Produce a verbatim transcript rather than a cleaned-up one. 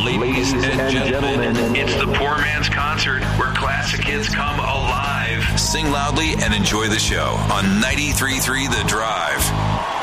Ladies, Ladies and, and gentlemen, gentlemen, it's the Poor Man's Concert, where classic hits come alive. Sing loudly and enjoy the show on ninety-three point three The Drive.